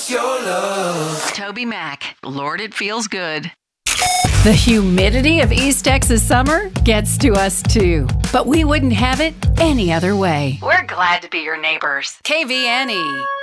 It's your love. Toby Mac, Lord, it feels good. The humidity of East Texas summer gets to us too, but we wouldn't have it any other way. We're glad to be your neighbors. KVNE.